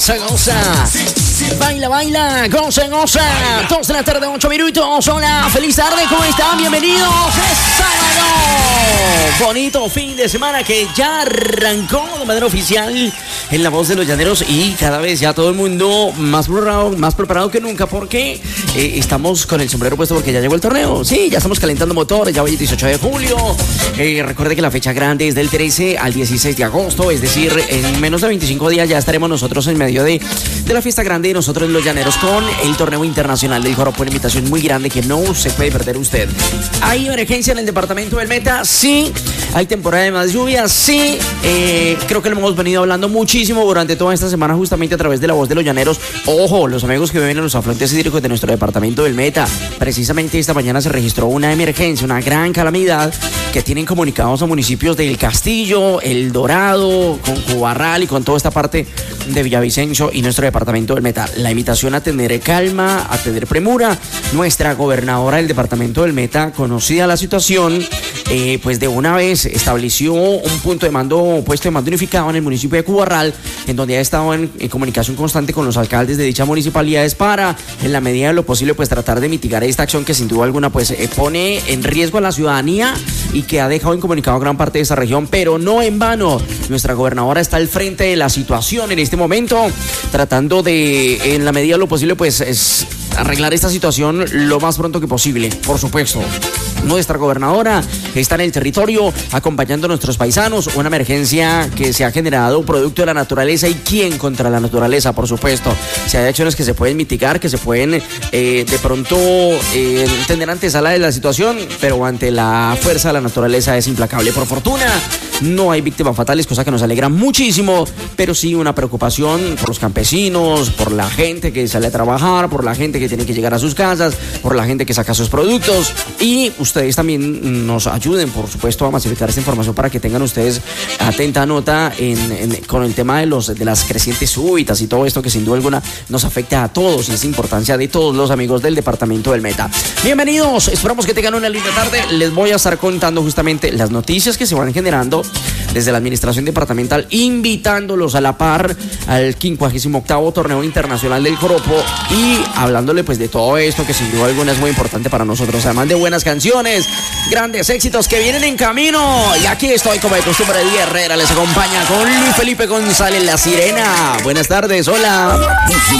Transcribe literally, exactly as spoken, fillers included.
Se goza, baila, baila, goza, goza. Dos de la tarde, ocho minutos. Hola, feliz tarde, ¿cómo están? Bienvenidos. Es sábado. Bonito fin de semana que ya arrancó de manera oficial en La Voz de los Llaneros y cada vez ya todo el mundo más preparado, más preparado que nunca porque eh, estamos con el sombrero puesto porque ya llegó el torneo. Sí, ya estamos calentando motores, ya hoy es dieciocho de julio. Eh, recuerde que la fecha grande es del trece al dieciséis de agosto, es decir, en menos de veinticinco días ya estaremos nosotros en medio de, de la fiesta grande de nosotros los Llaneros con el torneo internacional del Joropo, una invitación muy grande que no se puede perder usted. ¿Hay emergencia en el departamento del Meta? Sí. ¿Hay temporada de más lluvias? Sí. Eh, creo que lo hemos venido hablando muchísimo durante toda esta semana justamente a través de La Voz de los Llaneros. Ojo, los amigos que viven en los afluentes hídricos de nuestro departamento del Meta. Precisamente esta mañana se registró una emergencia, una gran calamidad que tienen comunicados a municipios del Castillo, El Dorado, con Cubarral y con toda esta parte de Villavicencio y nuestro departamento del Meta. La invitación a tener calma, a tener premura. Nuestra gobernadora del departamento del Meta, conocida la situación, eh, pues de una vez estableció un punto de mando, puesto de mando unificado en el municipio de Cubarral, en donde ha estado en, en comunicación constante con los alcaldes de dichas municipalidades para, en la medida de lo posible, pues tratar de mitigar esta acción que sin duda alguna pues eh, pone en riesgo a la ciudadanía y que ha dejado incomunicado gran parte de esta región, pero no en vano. Nuestra gobernadora está al frente de la situación en este momento, tratando de, en la medida de lo posible, pues es arreglar esta situación lo más pronto que posible, por supuesto. Nuestra gobernadora está en el territorio acompañando a nuestros paisanos, una emergencia que se ha generado producto de la naturaleza. ¿Y quién contra la naturaleza? Por supuesto, se hay acciones que se pueden mitigar, que se pueden eh, de pronto eh, tener antesala de la situación, pero ante la fuerza de la naturaleza es implacable. Por fortuna, no hay víctimas fatales, cosa que nos alegra muchísimo, pero sí una preocupación por los campesinos, por la gente que sale a trabajar, por la gente que tiene que llegar a sus casas, por la gente que saca sus productos. Y ustedes también nos ayuden, por supuesto, a masificar esta información para que tengan ustedes atenta nota en, en, con el tema de, los, de las crecientes súbitas y todo esto que sin duda alguna nos afecta a todos y es importancia de todos los amigos del departamento del Meta. Bienvenidos, esperamos que tengan una linda tarde. Les voy a estar contando justamente las noticias que se van generando desde la administración departamental, invitándolos a la par al quincuagésimo octavo torneo internacional del Joropo y hablándole pues de todo esto que sin duda alguna es muy importante para nosotros, además de buenas canciones, grandes éxitos que vienen en camino. Y aquí estoy como de costumbre, Eddie Herrera les acompaña con Luis Felipe González, La Sirena. Buenas tardes, hola.